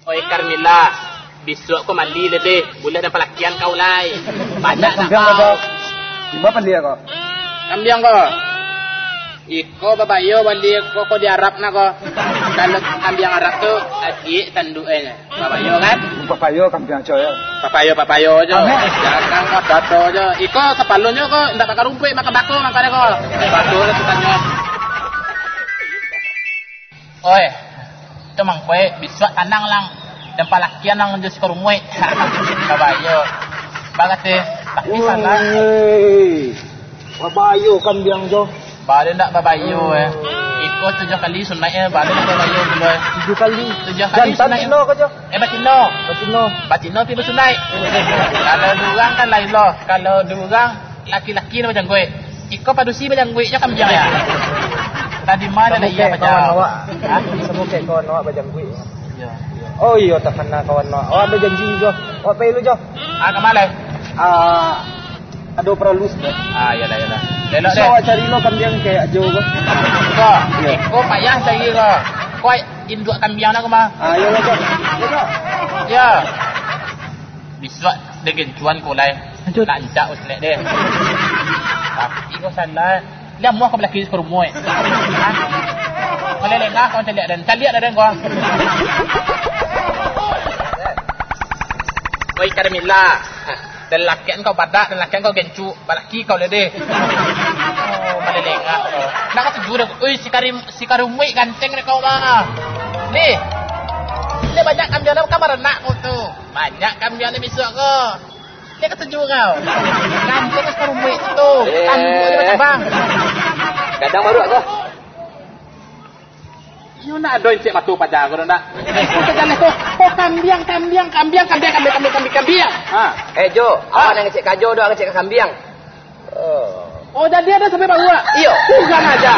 Oi Carmilla, besok kau mandi lebih. Boleh dan pelakian kau lai. Banyak nak kau. Gimana pandia kau? Kambing kau. Iko babayo bali ko di Arab na ko. Kalau kambing Arab tu adik tanduknya. Babayo kan? Papayo kambing aja ya. Papayo aja. Jangan kau dato aja. Iko kepalunnya ko ndak pakai rumput makan bako makanya ko. Bako tu tanya. Oi. Itu mang kue biswa tanang lang dan palakian lang just ke rumah. Babayo. Bagat tapi salah. Papayo kambing aja. Balik nak babayo Ikut 7 kali sunatnya balik nak babayo dulu. 7 kali. 7 kali sunat. Batino kau. Batino pi bersunat. Kalau durang kan lain loh. Kalau durang laki-laki ni macam gue. Ikut padusi macam gue je kan biang ya. Tadi mana dah iya macam. Ha? Semua kawan awak macam gue. Ya. Oh iya tak kena kawan awak. Awak ada janji jo. Awak pay lu jo. Ke mana? Ada peralus dah. Yalah. Lelok deh. So cari lo kambing kayak ajo ko. Ko payah cari ko. Kau induk kambing nak mah. Yalah jo. Ya. Biswa dengan cuan ko lai. Nak jak uslet deh. Tapi ko salah. Dia mau kau belaki ke rumah. Kalau lengah kau caliak dan kau. Oi Carmilla. Dan laki kau badak dan laki kau gencu, balaki kau lede. Oh, malelengak kau. Nak kata jurang, oi si Karumui ganteng ni kau mah. Ni. Dia banyak kambing dalam kamar anak kau tu. Banyak kambing ni besok kau. Dia kata jurang. Ganteng si Karumui tu. Tangguh dia macam bang. Kadang baru aku. You nak ada encik matu pada aku nak. Jangan tu. Oh kambing. Jo, awak nak ngecek kajo doang ngecek kambing. Oh jadi ada sampai baru. Iyo. Bukan aja.